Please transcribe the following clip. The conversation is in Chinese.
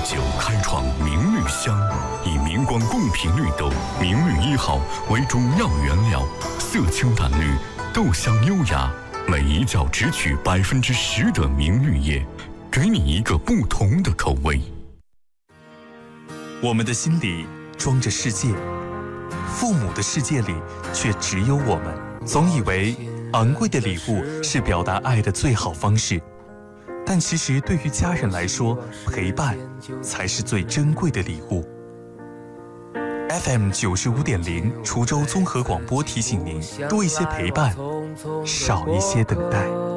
酒开创明绿香，以明光贡品绿豆明绿1号为主要原料，色清淡绿，豆香优雅，每一角只取10%的明绿叶，给你一个不同的口味。 我们的心里装着世界，父母的世界里却只有我们。总以为昂贵的礼物是表达爱的最好方式，但其实对于家人来说，陪伴才是最珍贵的礼物。FM 95.0滁州综合广播提醒您：多一些陪伴，少一些等待。